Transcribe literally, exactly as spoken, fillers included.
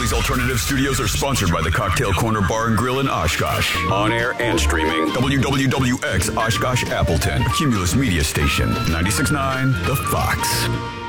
Philly's Alternative Studios are sponsored by the Cocktail Corner Bar and Grill in Oshkosh. On air and streaming. W W W X Oshkosh Appleton. Cumulus Media Station. ninety-six point nine The Fox.